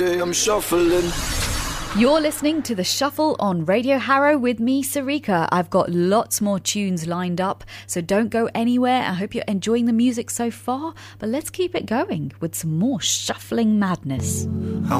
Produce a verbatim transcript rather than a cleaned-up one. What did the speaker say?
I'm shuffling. You're listening to The Shuffle on Radio Harrow with me, Sarika. I've got lots more tunes lined up, so don't go anywhere. I hope you're enjoying the music so far, but let's keep it going with some more shuffling madness. I